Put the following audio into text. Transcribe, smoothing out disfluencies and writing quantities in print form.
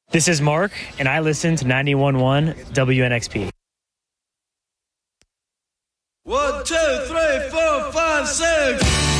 This is Mark, and I listen to 91.1 WNXP. 1, 2, 3, 4, 5, 6.